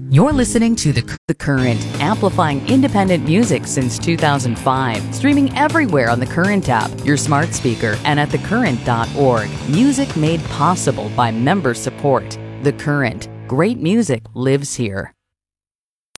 You're listening to The Current, amplifying independent music since 2005. Streaming everywhere on the Current app, your smart speaker, and at thecurrent.org. Music made possible by member support. The Current. Great music lives here.